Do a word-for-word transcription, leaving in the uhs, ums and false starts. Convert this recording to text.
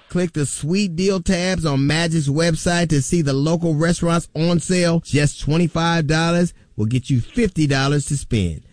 Click the sweet deal tabs on Magic's website to see the local restaurants on sale. Just twenty-five dollars will get you fifty dollars to spend.